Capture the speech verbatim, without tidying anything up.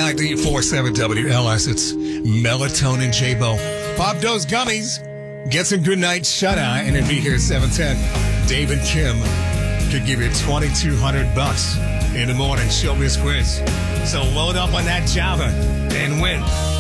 ninety-four point seven W L S. It's Melatonin J-Bo. Pop those gummies. Get some good night shut-eye, and it'll be here at seven ten. Dave and Kim could give you twenty-two hundred bucks in the morning showbiz quiz. So load up on that Java and win.